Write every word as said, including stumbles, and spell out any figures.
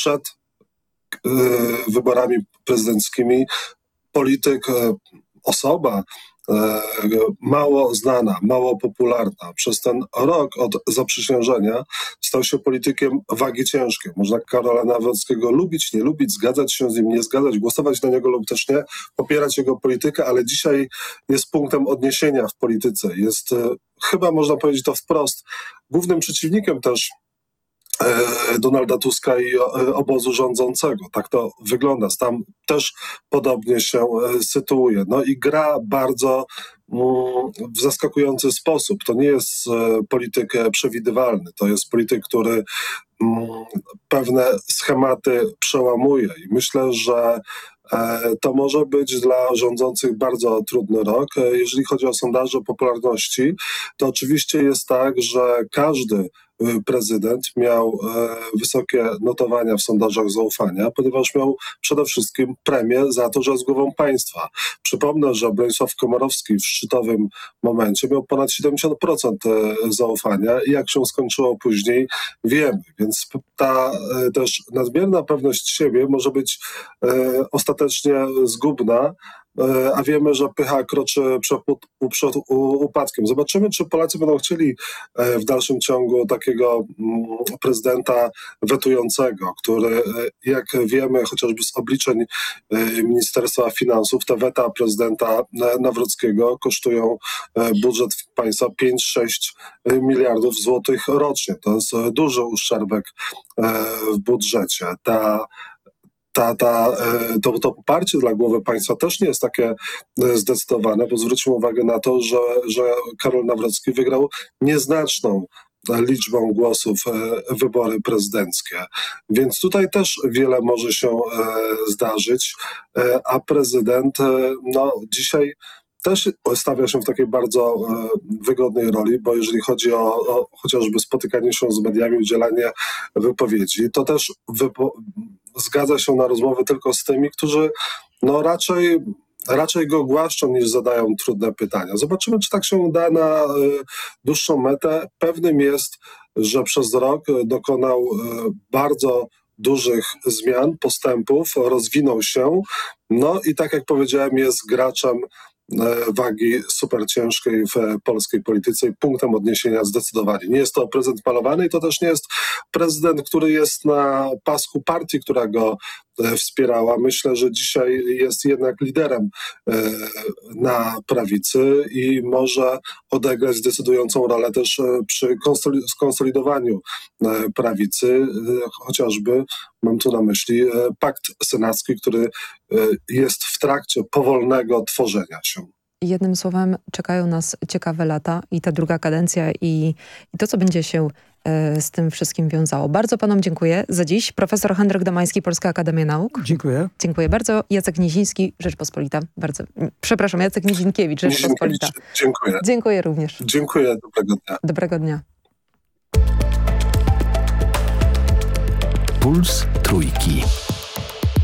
przed y, wyborami prezydenckimi polityk, osoba mało znana, mało popularna, przez ten rok od zaprzysiężenia stał się politykiem wagi ciężkiej. Można Karola Nawrockiego lubić, nie lubić, zgadzać się z nim, nie zgadzać, głosować na niego lub też nie, popierać jego politykę, ale dzisiaj jest punktem odniesienia w polityce. Jest, chyba można powiedzieć to wprost, głównym przeciwnikiem też Donalda Tuska i obozu rządzącego. Tak to wygląda. Tam też podobnie się sytuuje. No i gra bardzo w zaskakujący sposób. To nie jest polityk przewidywalny. To jest polityk, który pewne schematy przełamuje. I myślę, że to może być dla rządzących bardzo trudny rok. Jeżeli chodzi o sondaże popularności, to oczywiście jest tak, że każdy prezydent miał wysokie notowania w sondażach zaufania, ponieważ miał przede wszystkim premię za to, że jest głową państwa. Przypomnę, że Bronisław Komorowski w szczytowym momencie miał ponad siedemdziesiąt procent zaufania i jak się skończyło później, wiemy. Więc ta też nadmierna pewność siebie może być ostatecznie zgubna, a wiemy, że pycha kroczy przed upadkiem. Zobaczymy, czy Polacy będą chcieli w dalszym ciągu takiego prezydenta wetującego, który, jak wiemy, chociażby z obliczeń Ministerstwa Finansów, te weta prezydenta Nawrockiego kosztują budżet państwa pięć sześć miliardów złotych rocznie. To jest duży uszczerbek w budżecie. Ta Ta, ta, to, to poparcie dla głowy państwa też nie jest takie zdecydowane, bo zwróćmy uwagę na to, że, że Karol Nawrocki wygrał nieznaczną liczbą głosów wybory prezydenckie. Więc tutaj też wiele może się zdarzyć, a prezydent no, dzisiaj też stawia się w takiej bardzo wygodnej roli, bo jeżeli chodzi o, o chociażby spotykanie się z mediami, udzielanie wypowiedzi, to też wypo- zgadza się na rozmowy tylko z tymi, którzy no raczej, raczej go głaszczą niż zadają trudne pytania. Zobaczymy, czy tak się da na y, dłuższą metę. Pewnym jest, że przez rok dokonał y, bardzo dużych zmian, postępów, rozwinął się, no i tak jak powiedziałem, jest graczem wagi super ciężkiej w polskiej polityce i punktem odniesienia zdecydowanie. Nie jest to prezydent malowany i to też nie jest prezydent, który jest na pasku partii, która go wspierała. Myślę, że dzisiaj jest jednak liderem na prawicy i może odegrać decydującą rolę też przy skonsolidowaniu prawicy, chociażby mam tu na myśli pakt senacki, który jest w trakcie powolnego tworzenia się. Jednym słowem czekają nas ciekawe lata i ta druga kadencja i, i to, co będzie się y, z tym wszystkim wiązało. Bardzo panom dziękuję za dziś. Profesor Henryk Domański, Polska Akademia Nauk. Dziękuję. Dziękuję bardzo. Jacek Niziński, Rzeczpospolita. Bardzo, przepraszam, Jacek Nizinkiewicz, Rzeczpospolita. Dziękuję. Dziękuję również. Dziękuję. Dobrego dnia. Dobrego dnia. Puls Trójki.